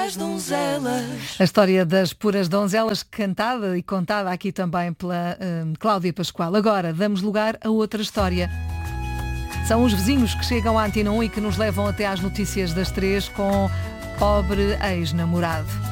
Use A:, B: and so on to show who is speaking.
A: puras donzelas.
B: A história das puras donzelas, cantada e contada aqui também pela Cláudia Pascoal. Agora, damos lugar a outra história. São os vizinhos que chegam à Antena 1 e que nos levam até às notícias das 3 com pobre ex-namorado.